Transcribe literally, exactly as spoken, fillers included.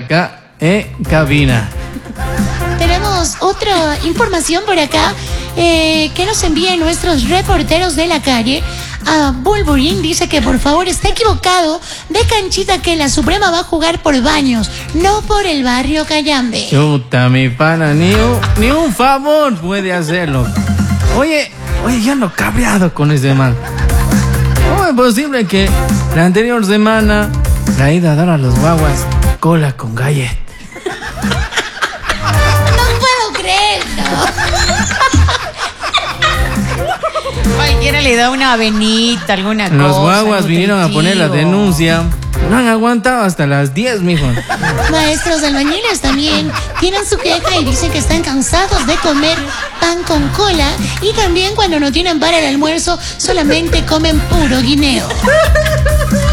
acá en cabina. Tenemos otra información por acá eh, que nos envían nuestros reporteros de la calle. A Bulburín dice que por favor está equivocado de canchita, que la Suprema va a jugar por Baños, no por el barrio Cayambe. Chuta, mi pana, ni un, ni un favor puede hacerlo. Oye, oye, ya ando cabreado con ese man. ¿Cómo es posible que la anterior semana la ida a dar a los guaguas cola con galleta? No puedo creerlo. Cualquiera le da una avenita, alguna cosa. Los guaguas vinieron a poner la denuncia. No han aguantado hasta las diez, mijo. Maestros albañiles también tienen su queja y dicen que están cansados de comer pan con cola, y también cuando no tienen para el almuerzo solamente comen puro guineo.